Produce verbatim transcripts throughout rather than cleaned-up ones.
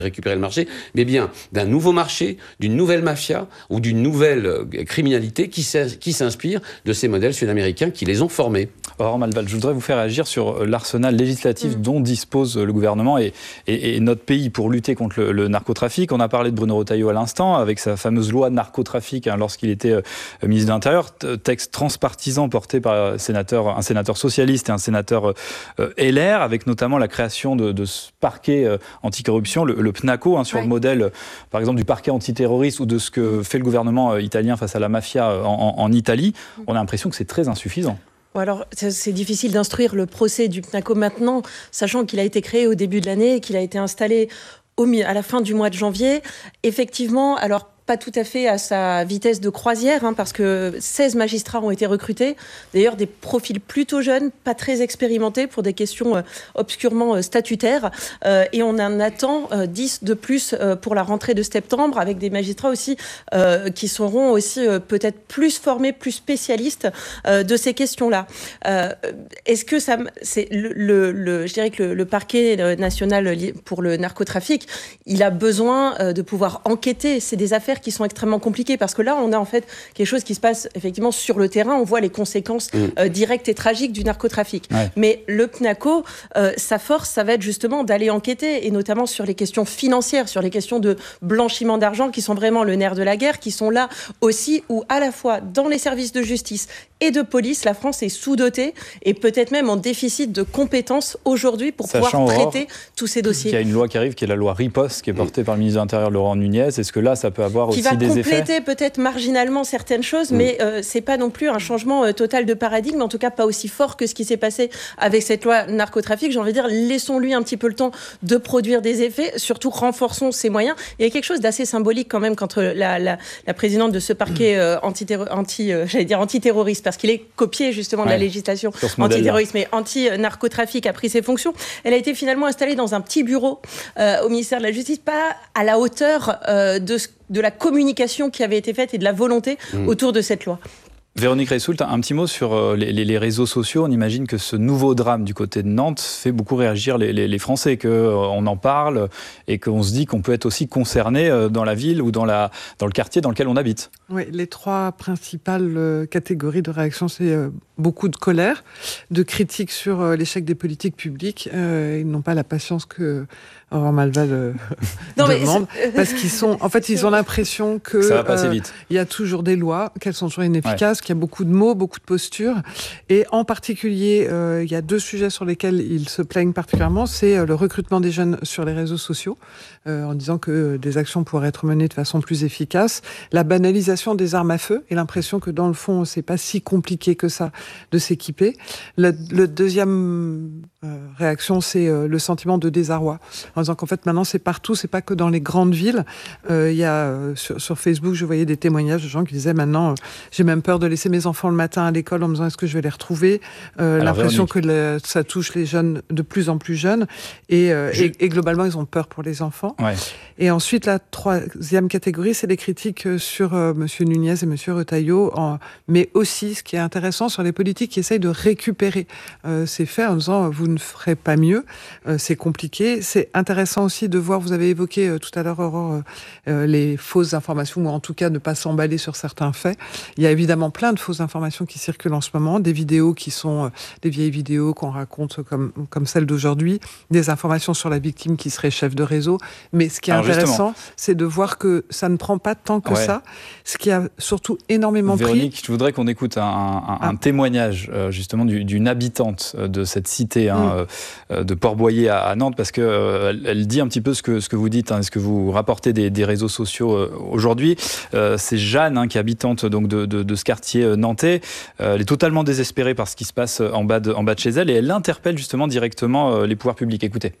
récupérer le marché, mais bien d'un nouveau marché, d'une nouvelle mafia ou d'une nouvelle criminalité qui, qui s'inspire de ces modèles sud-américains qui les ont formés. Aurore Malval, je voudrais vous faire réagir sur l'arsenal législatif mmh. dont dispose le gouvernement et, et, et notre pays pour lutter contre le, le narcotrafic. On a parlé de Bruno Retailleau à l'instant, avec sa fameuse loi narcotrafic hein, lorsqu'il était euh, ministre de l'Intérieur, texte transpartisan porté par un sénateur, un sénateur socialiste et un sénateur euh, L R, avec notamment la création de, de ce parquet euh, anticorruption, le, le PNACO, hein, sur ouais. le modèle, euh, par exemple, du parquet antiterroriste ou de ce que fait le gouvernement euh, italien face à la mafia euh, en, en Italie. On a l'impression que c'est très insuffisant. Alors, c'est difficile d'instruire le procès du PNACO maintenant, sachant qu'il a été créé au début de l'année et qu'il a été installé au, à la fin du mois de janvier. Effectivement, alors pas tout à fait à sa vitesse de croisière, hein, parce que seize magistrats ont été recrutés. D'ailleurs, des profils plutôt jeunes, pas très expérimentés pour des questions euh, obscurement euh, statutaires. Euh, et on en attend euh, dix de plus euh, pour la rentrée de septembre, avec des magistrats aussi euh, qui seront aussi euh, peut-être plus formés, plus spécialistes euh, de ces questions-là. Euh, est-ce que ça... C'est le, le, le, je dirais que le, le parquet national pour le narcotrafic, il a besoin euh, de pouvoir enquêter. C'est des affaires qui sont extrêmement compliquées, parce que là, on a en fait quelque chose qui se passe effectivement sur le terrain. On voit les conséquences mmh. euh, directes et tragiques du narcotrafic. Ouais. Mais le PNACO, euh, sa force, ça va être justement d'aller enquêter, et notamment sur les questions financières, sur les questions de blanchiment d'argent, qui sont vraiment le nerf de la guerre, qui sont là aussi où, à la fois, dans les services de justice et de police, la France est sous-dotée et peut-être même en déficit de compétences aujourd'hui pour Sachant, pouvoir traiter Aurore, tous ces dossiers. Il y a une loi qui arrive, qui est la loi Riposte, qui est portée mmh. par le ministre de l'Intérieur, Laurent Nunez. Est-ce que là, ça peut avoir qui aussi des effets ? Qui va compléter peut-être marginalement certaines choses, mmh. mais euh, c'est pas non plus un changement euh, total de paradigme, en tout cas pas aussi fort que ce qui s'est passé avec cette loi narcotrafic. J'ai envie de dire, laissons-lui un petit peu le temps de produire des effets, surtout renforçons ses moyens. Il y a quelque chose d'assez symbolique quand même quand la, la, la présidente de ce parquet euh, anti-terroriste, anti, euh, j'allais dire anti-terroriste, parce qu'il est copié justement ouais, de la législation anti-terrorisme et anti-narcotrafic a pris ses fonctions. Elle a été finalement installée dans un petit bureau euh, au ministère de la Justice, pas à la hauteur euh, de, de la communication qui avait été faite et de la volonté mmh. autour de cette loi. Véronique Reissoult, un petit mot sur les, les, les réseaux sociaux. On imagine que ce nouveau drame du côté de Nantes fait beaucoup réagir les, les, les Français, qu'on en parle et qu'on se dit qu'on peut être aussi concerné dans la ville ou dans, la, dans le quartier dans lequel on habite. Oui, les trois principales catégories de réaction, c'est beaucoup de colère, de critiques sur l'échec des politiques publiques. Euh, ils n'ont pas la patience que Aurore Malval euh, non, demande, parce qu'ils sont, en fait, ils ont l'impression que ça va passer euh, vite. Il y a toujours des lois, qu'elles sont toujours inefficaces, ouais. qu'il y a beaucoup de mots, beaucoup de postures, et en particulier, euh, il y a deux sujets sur lesquels ils se plaignent particulièrement, c'est euh, le recrutement des jeunes sur les réseaux sociaux, euh, en disant que euh, des actions pourraient être menées de façon plus efficace, la banalisation des armes à feu, et l'impression que dans le fond, c'est pas si compliqué que ça de s'équiper. Le, le deuxième euh, réaction, c'est euh, le sentiment de désarroi, en disant qu'en fait maintenant c'est partout, c'est pas que dans les grandes villes. Euh, il y a euh, sur, sur Facebook, je voyais des témoignages de gens qui disaient maintenant, euh, j'ai même peur de laisser mes enfants le matin à l'école en me disant est-ce que je vais les retrouver. Euh, Alors, l'impression Véronique. que le, ça touche les jeunes de plus en plus jeunes et, euh, je... et, et globalement ils ont peur pour les enfants. Ouais. Et ensuite la troisième catégorie, c'est les critiques sur euh, Monsieur Nunez et Monsieur Retailleau, en, mais aussi ce qui est intéressant sur les politiques qui essayent de récupérer euh, ces faits en disant vous ne ferez pas mieux, euh, c'est compliqué. C'est intéressant aussi de voir, vous avez évoqué euh, tout à l'heure Aurore, euh, les fausses informations, ou en tout cas ne pas s'emballer sur certains faits. Il y a évidemment plein de fausses informations qui circulent en ce moment, des vidéos qui sont euh, des vieilles vidéos qu'on raconte comme, comme celle d'aujourd'hui, des informations sur la victime qui serait chef de réseau. Mais ce qui est Alors intéressant, c'est de voir que ça ne prend pas tant que ouais. ça. Ce qui a surtout énormément Véronique, pris... Véronique, je voudrais qu'on écoute un, un, ah. un témoignage euh, justement du, d'une habitante de cette cité hein, mmh. euh, de Port-Boyer à, à Nantes, parce qu'elle euh, elle dit un petit peu ce que, ce que vous dites, hein, ce que vous rapportez des, des réseaux sociaux euh, aujourd'hui. Euh, c'est Jeanne hein, qui est habitante donc, de, de, de ce quartier euh, nantais. Euh, elle est totalement désespérée par ce qui se passe en bas de, en bas de chez elle, et elle interpelle justement directement euh, les pouvoirs publics. Écoutez.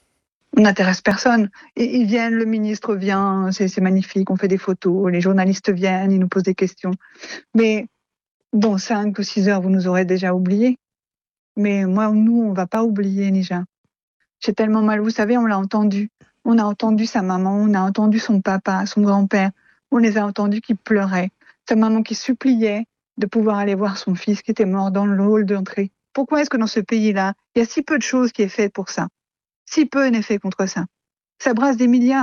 On n'intéresse personne. Ils viennent, le ministre vient, c'est, c'est magnifique, on fait des photos, les journalistes viennent, ils nous posent des questions. Mais dans cinq ou six heures, vous nous aurez déjà oubliés. Mais moi, nous, on ne va pas oublier Nija. J'ai tellement mal, vous savez, on l'a entendu. On a entendu sa maman, on a entendu son papa, son grand-père. On les a entendus qui pleuraient. Sa maman qui suppliait de pouvoir aller voir son fils qui était mort dans le hall d'entrée. Pourquoi est-ce que dans ce pays-là, il y a si peu de choses qui est fait pour ça ? Si peu n'est fait contre ça. Ça brasse des milliards.